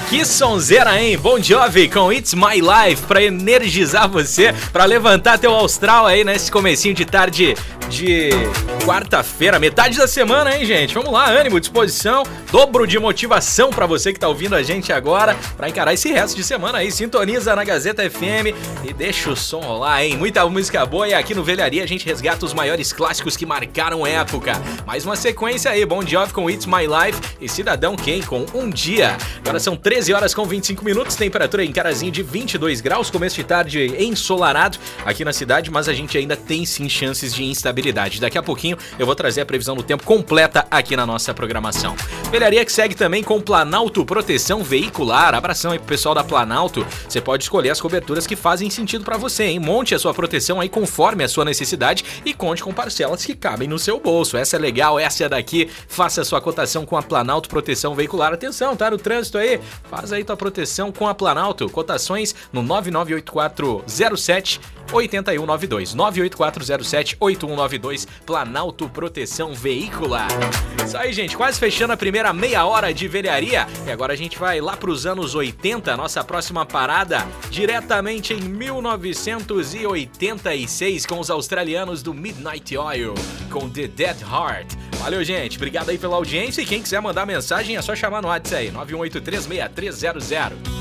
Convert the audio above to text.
Que sonzeira, hein? Bon Jovi com It's My Life pra energizar você, pra levantar teu astral aí nesse comecinho de tarde de quarta-feira, metade da semana, hein, gente? Vamos lá, ânimo, disposição, dobro de motivação pra você que tá ouvindo a gente agora, pra encarar esse resto de semana aí. Sintoniza na Gazeta FM e deixa o som rolar, hein? Muita música boa e aqui no Velharia a gente resgata os maiores clássicos que marcaram época. Mais uma sequência aí, Bon Jovi com It's My Life e Cidadão Kane com Um Dia. Agora são 13 horas com 25 minutos, temperatura em Carazinho de 22 graus, começo de tarde ensolarado aqui na cidade, mas a gente ainda tem sim chances de instabilidade. Daqui a pouquinho eu vou trazer a previsão do tempo completa aqui na nossa programação. Velharia que segue também com Planalto Proteção Veicular. Abração aí pro pessoal da Planalto. Você pode escolher as coberturas que fazem sentido pra você, hein? Monte a sua proteção aí conforme a sua necessidade e conte com parcelas que cabem no seu bolso. Essa é legal, essa é daqui. Faça a sua cotação com a Planalto Proteção Veicular. Atenção, tá no trânsito aí? Faz aí tua proteção com a Planalto. Cotações no 998407 8192. 98407 8192. Planalto Proteção Veicular. Isso aí, gente. Quase fechando a primeira meia hora de velharia. E agora a gente vai lá pros anos 80. Nossa próxima parada diretamente em 1986 com os australianos do Midnight Oil com The Dead Heart. Valeu, gente. Obrigado aí pela audiência. E quem quiser mandar mensagem é só chamar no WhatsApp aí. 91836300.